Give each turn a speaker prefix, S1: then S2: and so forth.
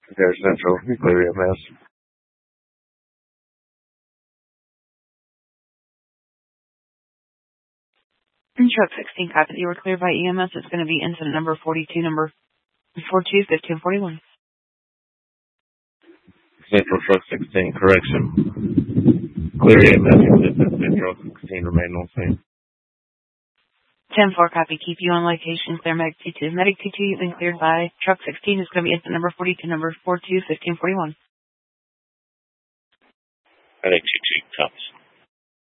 S1: There's Central, clear EMS.
S2: Truck 16, copy. You were cleared by EMS. It's going to be incident number 42, number 42-1541.
S1: Central Truck 16, correction. Clear EMS, existence, Central 16, remain on scene.
S2: 10-4, copy. Keep you on location. Clear Medic 22. Medic 22, you've been cleared by Truck 16. It's going to be incident number 42, number 42-1541.
S1: Medic 22, comes.